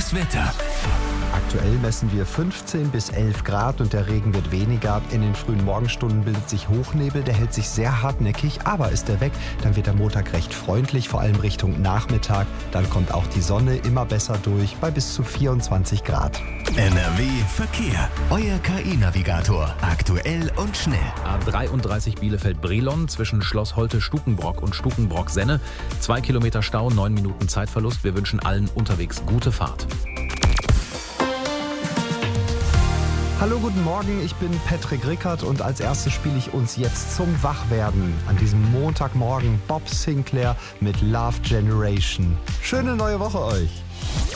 Das Wetter. Aktuell messen wir 15 bis 11 Grad und der Regen wird weniger. In den frühen Morgenstunden bildet sich Hochnebel, der hält sich sehr hartnäckig, aber ist er weg, dann wird der Montag recht freundlich, vor allem Richtung Nachmittag. Dann kommt auch die Sonne immer besser durch bei bis zu 24 Grad. NRW Verkehr. Euer KI-Navigator. Aktuell und schnell. A33 Bielefeld-Brilon zwischen Schloss Holte-Stukenbrock und Stukenbrock-Senne. 2 Kilometer Stau, 9 Minuten Zeitverlust. Wir wünschen allen unterwegs gute Fahrt. Hallo, guten Morgen, ich bin Patrick Rickert und als erstes spiele ich uns jetzt zum Wachwerden an diesem Montagmorgen Bob Sinclair mit Love Generation. Schöne neue Woche euch!